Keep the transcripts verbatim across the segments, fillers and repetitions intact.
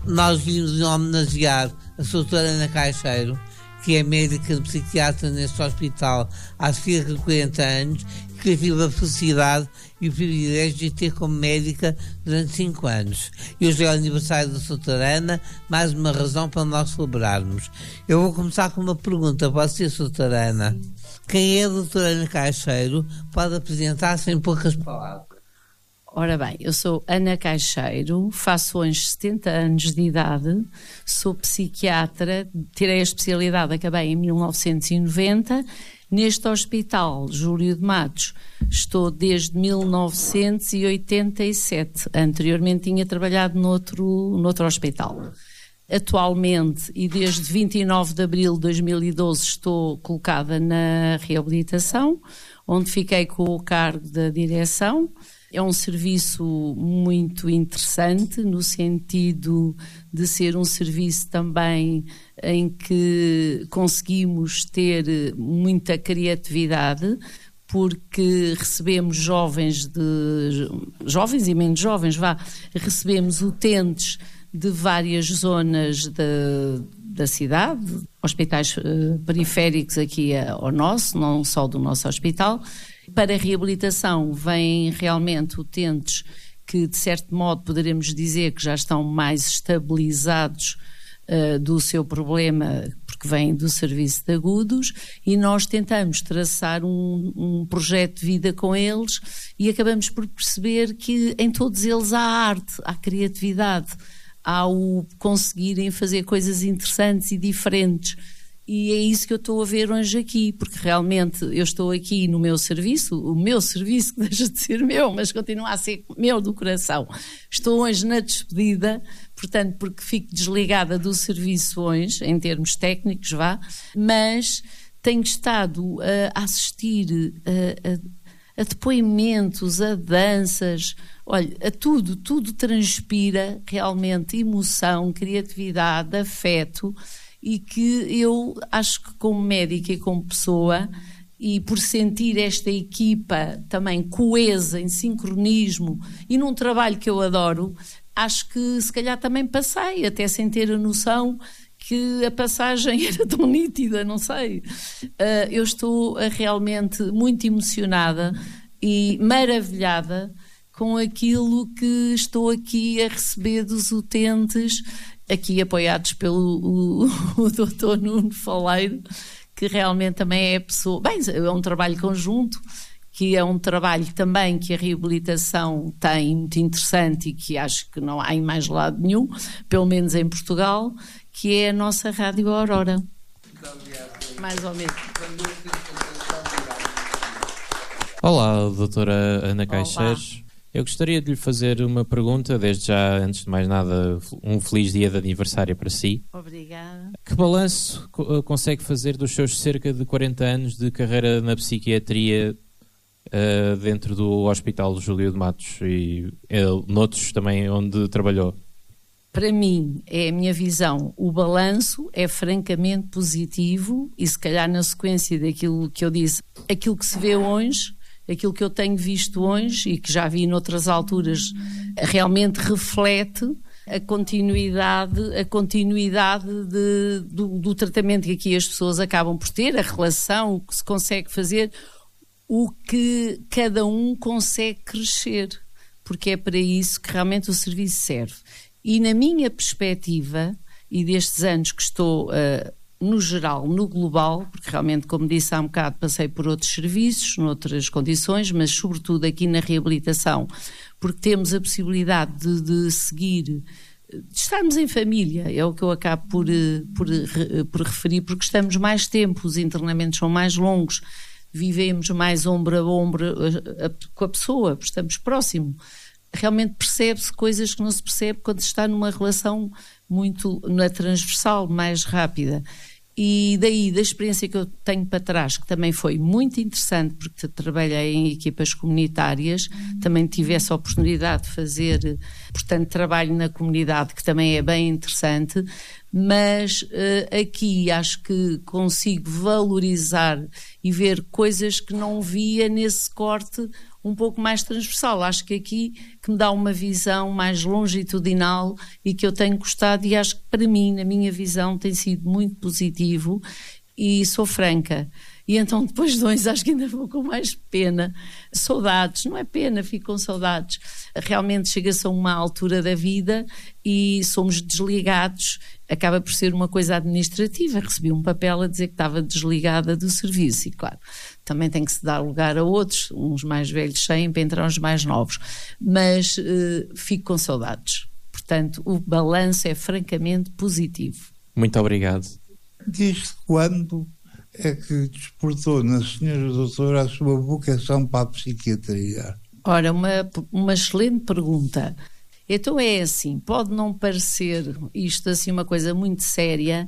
Nós vimos homenagear a doutora Ana Caixeiro, que é médica psiquiatra neste hospital há cerca de quarenta anos, que teve a felicidade e o privilégio de ter como médica durante cinco anos. E hoje é o aniversário da doutora Ana, mais uma razão para nós celebrarmos. Eu vou começar com uma pergunta para você, doutora Ana. Quem é a doutora Ana Caixeiro? Pode apresentar-se em poucas palavras. Ora bem, eu sou Ana Caixeiro, faço hoje setenta anos de idade, sou psiquiatra, tirei a especialidade, acabei em mil novecentos e noventa, neste hospital, Júlio de Matos, estou desde mil novecentos e oitenta e sete, anteriormente tinha trabalhado noutro, noutro hospital. Atualmente, e desde vinte e nove de abril de dois mil e doze, estou colocada na reabilitação, onde fiquei com o cargo da direção. É um serviço muito interessante, no sentido de ser um serviço também em que conseguimos ter muita criatividade, porque recebemos jovens, de, jovens e menos jovens, vá, recebemos utentes de várias zonas da, da cidade, hospitais uh, periféricos aqui ao nosso, não só do nosso hospital. Para a reabilitação vêm realmente utentes que, de certo modo, poderemos dizer que já estão mais estabilizados uh, do seu problema, porque vêm do serviço de agudos, e nós tentamos traçar um, um projeto de vida com eles e acabamos por perceber que em todos eles há arte, há criatividade, há o conseguirem fazer coisas interessantes e diferentes. E é isso que eu estou a ver hoje aqui, porque realmente eu estou aqui no meu serviço, o meu serviço que deixa de ser meu, mas continua a ser meu do coração. Estou hoje na despedida, portanto, porque fico desligada do serviço hoje, em termos técnicos, vá, mas tenho estado a assistir a, a, a depoimentos, a danças, olha, a tudo, tudo transpira realmente emoção, criatividade, afeto. E que eu acho que como médica e como pessoa, e por sentir esta equipa também coesa, em sincronismo e num trabalho que eu adoro, acho que se calhar também passei, até sem ter a noção que a passagem era tão nítida, não sei. Uh, eu estou realmente muito emocionada e maravilhada com aquilo que estou aqui a receber dos utentes, aqui apoiados pelo o, o doutor Nuno Faleiro, que realmente também é a pessoa... Bem, é um trabalho conjunto, que é um trabalho também que a reabilitação tem muito interessante e que acho que não há em mais lado nenhum, pelo menos em Portugal, que é a nossa Rádio Aurora. Muito obrigado. Mais ou menos. Olá, doutora Ana Caixeiro. Eu gostaria de lhe fazer uma pergunta, desde já, antes de mais nada, um feliz dia de aniversário para si. Obrigada. Que balanço consegue fazer dos seus cerca de quarenta anos de carreira na psiquiatria uh, dentro do Hospital Júlio de Matos e uh, noutros também onde trabalhou? Para mim, é a minha visão, o balanço é francamente positivo e se calhar na sequência daquilo que eu disse, aquilo que se vê hoje... Aquilo que eu tenho visto hoje e que já vi noutras alturas realmente reflete a continuidade, a continuidade de, do, do tratamento que aqui as pessoas acabam por ter, a relação, o que se consegue fazer, o que cada um consegue crescer, porque é para isso que realmente o serviço serve. E na minha perspectiva, e destes anos que estou uh, no geral, no global, porque realmente, como disse há um bocado, passei por outros serviços, noutras condições, mas sobretudo aqui na reabilitação, porque temos a possibilidade de, de seguir, de estarmos em família, é o que eu acabo por, por, por referir, porque estamos mais tempo, os internamentos são mais longos, vivemos mais ombro a ombro a, a, com a pessoa, estamos próximo. Realmente percebe-se coisas que não se percebe quando se está numa relação muito na transversal, mais rápida. E daí, da experiência que eu tenho para trás, que também foi muito interessante, porque trabalhei em equipas comunitárias, também tive essa oportunidade de fazer, portanto, trabalho na comunidade, que também é bem interessante, mas uh, aqui acho que consigo valorizar e ver coisas que não via nesse corte um pouco mais transversal. Acho que aqui que me dá uma visão mais longitudinal e que eu tenho gostado, e acho que para mim, na minha visão, tem sido muito positivo, e sou franca. E então depois de dois acho que ainda vou com mais pena, saudades, não é pena, fico com saudades. Realmente chega-se a uma altura da vida e somos desligados, acaba por ser uma coisa administrativa. Recebi um papel a dizer que estava desligada do serviço e claro, também tem que se dar lugar a outros, uns mais velhos saem para entrar uns mais novos, mas uh, fico com saudades. Portanto, o balanço é francamente positivo. Muito obrigado. Desde quando é que despertou na senhora doutora a sua vocação para a psiquiatria? Ora, uma, uma excelente pergunta. Então é assim, pode não parecer isto assim uma coisa muito séria,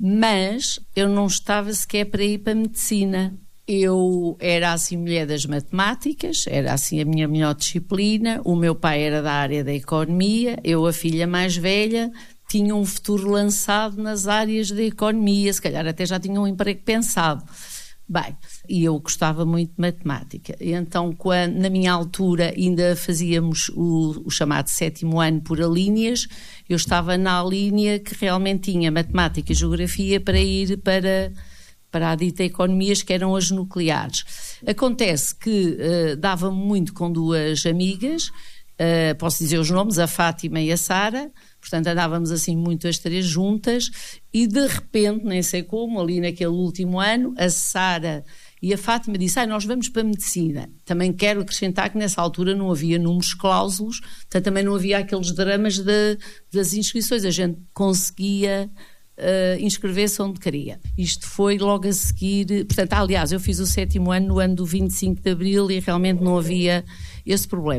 mas eu não estava sequer para ir para a medicina. Eu era assim mulher das matemáticas, era assim a minha melhor disciplina, o meu pai era da área da economia, eu a filha mais velha, tinha um futuro lançado nas áreas da economia, se calhar até já tinha um emprego pensado. Bem, e eu gostava muito de matemática. E então, quando, na minha altura, ainda fazíamos o, o chamado sétimo ano por alíneas, eu estava na linha que realmente tinha matemática e geografia para ir para, para a dita economias, que eram as nucleares. Acontece que uh, dava-me muito com duas amigas, uh, posso dizer os nomes, a Fátima e a Sara. Portanto, andávamos assim muito as três juntas e de repente, nem sei como, ali naquele último ano, a Sara e a Fátima disseram, ah, nós vamos para a medicina. Também quero acrescentar que nessa altura não havia números cláusulos, portanto também não havia aqueles dramas de, das inscrições, a gente conseguia uh, inscrever-se onde queria. Isto foi logo a seguir, portanto, aliás, eu fiz o sétimo ano no ano do vinte e cinco de Abril e realmente não havia esse problema.